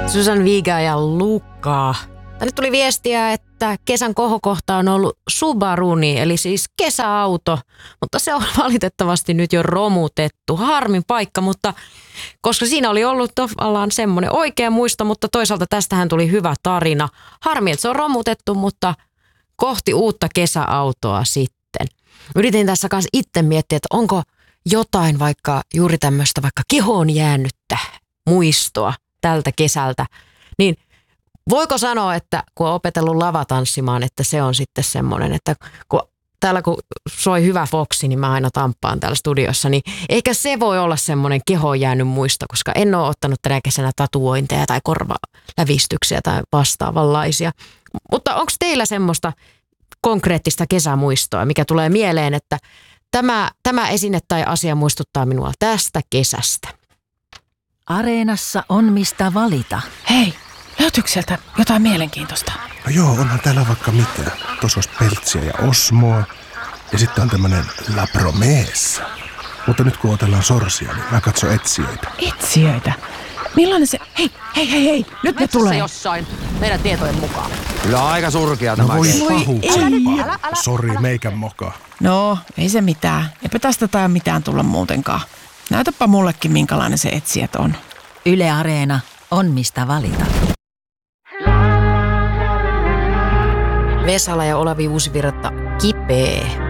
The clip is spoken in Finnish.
Susan Viga ja Luka. Tänne tuli viestiä, että kesän kohokohta on ollut Subaruni, eli siis kesäauto, mutta se on valitettavasti nyt jo romutettu. Harmin paikka, mutta koska siinä oli ollut tavallaan semmoinen oikea muisto, mutta toisaalta tästähän tuli hyvä tarina. Harmi, että se on romutettu, mutta kohti uutta kesäautoa sitten. Yritin tässä kanssa itse miettiä, että onko jotain vaikka juuri tämmöistä vaikka kehoon jäänyttä muistoa tältä kesältä, niin voiko sanoa, että kun on opetellut lavatanssimaan, että se on sitten semmoinen, että kun soi hyvä foksi, niin mä aina tamppaan täällä studiossa, niin ehkä se voi olla semmoinen kehoon jäänyt muisto, koska en ole ottanut tänä kesänä tatuointeja tai korvalävistyksiä tai vastaavanlaisia. Mutta onko teillä semmoista konkreettista kesämuistoa, mikä tulee mieleen, että tämä esine tai asia muistuttaa minua tästä kesästä? Areenassa on mistä valita. Hei, löytyykö sieltä jotain mielenkiintoista? No joo, onhan täällä vaikka mitä. Tuossa olisi peltsiä ja osmoa. Ja sitten on tämmönen La Promessa. Mutta nyt kun otellaan sorsia, niin mä katson etsijöitä. Etsijöitä? Millainen se... Hei, nyt ne tulee. Jossain meidän tietojen mukaan. Kyllä aika surkea tämä. Voi kenttä. pahuksempaa. Sori, meikän moka. No, ei se mitään. Eipä tästä tai mitään tulla muutenkaan. Näytäpä mullekin, minkälainen se etsijät on. Yle Areena on mistä valita. Vesala ja Olavi Uusivirta, Kipeä.